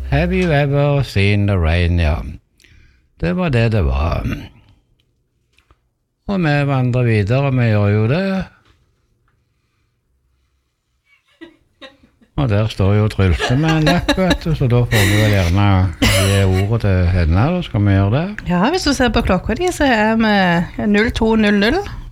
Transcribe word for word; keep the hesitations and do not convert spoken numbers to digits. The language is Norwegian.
Have you ever seen the rain? Ja. Det var det det var. Og vi vandrer videre, vi gjør jo det. Og der står jo Trulte med en lapp, vet du, så da får vi vel gjerne gi ordet til henne, da skal vi gjøre det. Ja, hvis du ser på klokka di, så er vi null to null null.